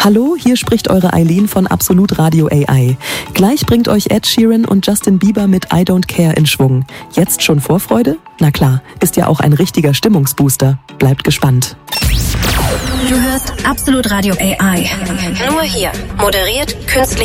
Hallo, hier spricht eure Eileen von Absolut Radio AI. Gleich bringt euch Ed Sheeran und Justin Bieber mit I Don't Care in Schwung. Jetzt schon Vorfreude? Na klar, ist ja auch ein richtiger Stimmungsbooster. Bleibt gespannt. Du hörst Absolut Radio AI. Nur hier. Moderiert künstlich